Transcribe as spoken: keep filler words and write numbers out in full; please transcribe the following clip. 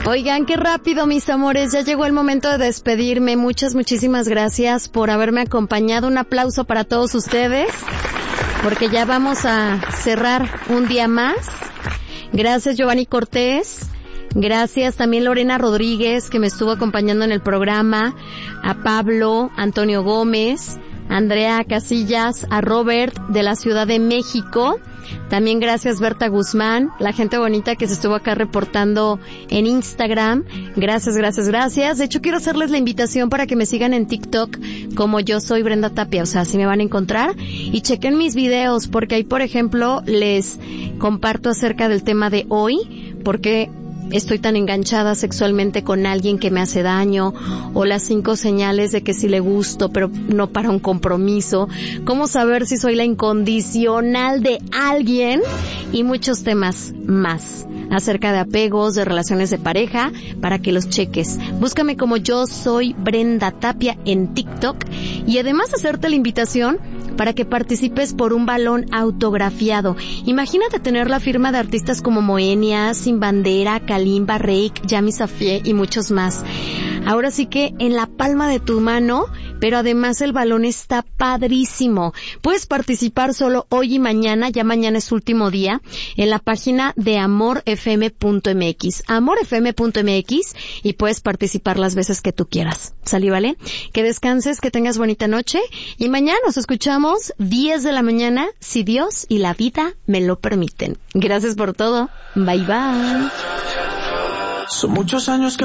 Oigan, qué rápido, mis amores, ya llegó el momento de despedirme. Muchas, muchísimas gracias por haberme acompañado. Un aplauso para todos ustedes, porque ya vamos a cerrar un día más. Gracias, Giovanni Cortés. Gracias también Lorena Rodríguez, que me estuvo acompañando en el programa, a Pablo, Antonio Gómez, Andrea Casillas, a Robert de la Ciudad de México. También gracias Berta Guzmán, la gente bonita que se estuvo acá reportando en Instagram. Gracias, gracias, gracias. De hecho, quiero hacerles la invitación para que me sigan en TikTok como Yo Soy Brenda Tapia. O sea, así me van a encontrar. Y chequen mis videos, porque ahí, por ejemplo, les comparto acerca del tema de hoy, porque estoy tan enganchada sexualmente con alguien que me hace daño, o las cinco señales de que sí le gusto, pero no para un compromiso, cómo saber si soy la incondicional de alguien, y muchos temas más acerca de apegos, de relaciones de pareja, para que los cheques. Búscame como Yo Soy Brenda Tapia en TikTok, y además hacerte la invitación para que participes por un balón autografiado. Imagínate tener la firma de artistas como Moenia, Sin Bandera, Kalimba, Reik, Yami Safie y muchos más. Ahora sí que en la palma de tu mano, pero además el balón está padrísimo. Puedes participar solo hoy y mañana, ya mañana es último día, en la página de amor f m punto m x, amor f m punto m x, y puedes participar las veces que tú quieras. ¿Salí, vale? Que descanses, que tengas bonita noche, y mañana nos escuchamos diez de la mañana, si Dios y la vida me lo permiten. Gracias por todo. Bye bye. Son muchos años que